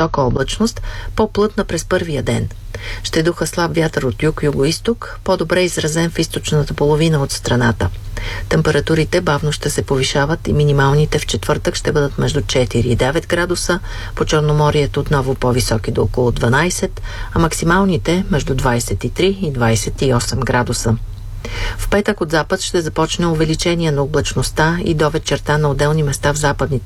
висока облачност, по-плътна през първия ден. Ще духа слаб вятър от юг-югоизток, по-добре изразен в източната половина от страната. Температурите бавно ще се повишават и минималните в четвъртък ще бъдат между 4 и 9 градуса, по Черноморието отново по-високи до около 12, а максималните между 23 и 28 градуса. В петък от запад ще започне увеличение на облачността и до вечерта на отделни места в западните